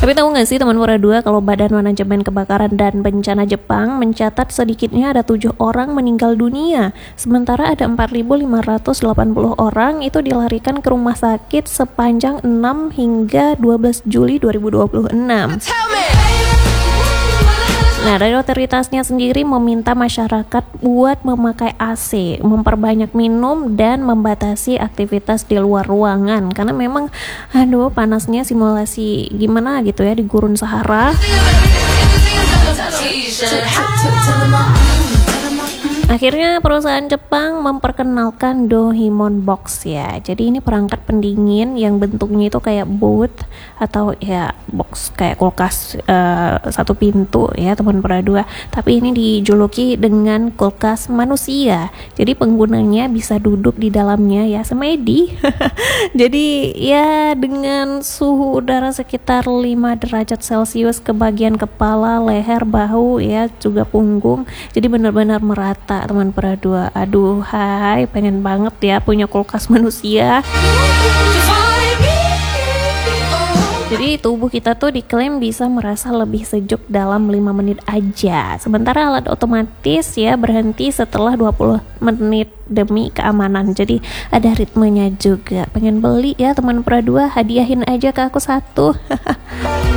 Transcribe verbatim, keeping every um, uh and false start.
Tapi tahu nggak sih teman Pura dua, kalau Badan Manajemen Kebakaran dan Bencana Jepang mencatat sedikitnya ada tujuh orang meninggal dunia, sementara ada empat ribu lima ratus delapan puluh orang itu dilarikan ke rumah sakit sepanjang enam hingga dua belas Juli dua ribu dua puluh enam. Nah, dari otoritasnya sendiri meminta masyarakat buat memakai A C, memperbanyak minum, dan membatasi aktivitas di luar ruangan. Karena memang, aduh, panasnya simulasi gimana gitu ya di gurun Sahara. Akhirnya perusahaan Jepang memperkenalkan Dohimon Box ya. Jadi ini perangkat pendingin yang bentuknya itu kayak boat atau ya box kayak kulkas uh, satu pintu ya teman Pura dua. Tapi ini dijuluki dengan kulkas manusia. Jadi penggunanya bisa duduk di dalamnya ya semedi. Jadi ya dengan suhu udara sekitar lima derajat Celcius ke bagian kepala, leher, bahu ya juga punggung. Jadi benar-benar merata teman Pura dua. Aduh, hai, pengen banget ya punya kulkas manusia. Jadi tubuh kita tuh diklaim bisa merasa lebih sejuk dalam lima menit aja. Sementara alat otomatis ya berhenti setelah dua puluh menit demi keamanan. Jadi ada ritmenya juga. Pengen beli ya teman Pura dua, hadiahin aja ke aku satu.